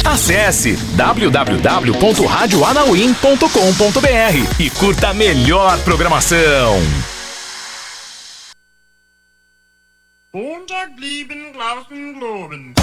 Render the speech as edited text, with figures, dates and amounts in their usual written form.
Acesse www.radioanauim.com.br e curta a melhor programação. Montag blieben Glauben globen.